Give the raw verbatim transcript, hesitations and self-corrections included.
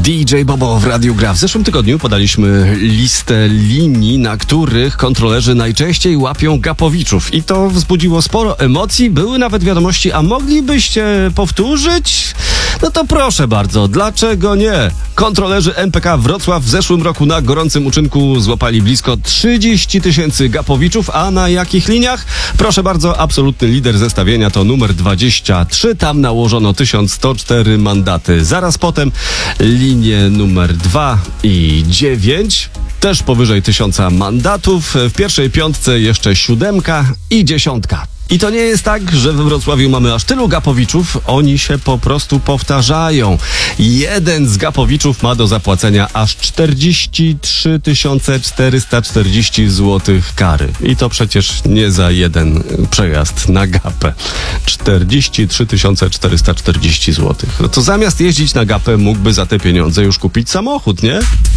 D J Bobo w Radiu Gra. W zeszłym tygodniu podaliśmy listę linii, na których kontrolerzy najczęściej łapią gapowiczów. I to wzbudziło sporo emocji. Były nawet wiadomości, a moglibyście powtórzyć? No to proszę bardzo, dlaczego nie? Kontrolerzy M P K Wrocław w zeszłym roku na gorącym uczynku złapali blisko trzydzieści tysięcy gapowiczów, a na jakich liniach? Proszę bardzo, absolutny lider zestawienia to numer dwadzieścia trzy, tam nałożono tysiąc sto cztery mandaty. Zaraz potem linie numer dwa i dziewięć, też powyżej tysiąca mandatów. W pierwszej piątce jeszcze siódemka i dziesiątka. I to nie jest tak, że we Wrocławiu mamy aż tylu gapowiczów, oni się po prostu powtarzają. Jeden z gapowiczów ma do zapłacenia aż czterdzieści trzy tysiące czterysta czterdzieści złotych kary. I to przecież nie za jeden przejazd na gapę. czterdzieści trzy tysiące czterysta czterdzieści złotych. No to zamiast jeździć na gapę mógłby za te pieniądze już kupić samochód, nie?